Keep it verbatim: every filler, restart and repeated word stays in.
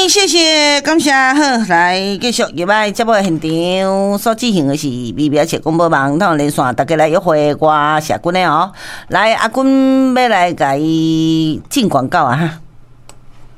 谢谢，感谢。好，来继续入来节目现场所进行的是微表切广播网，通连线大家来约会我社君的哦。来，阿君要来甲伊进广告啊哈。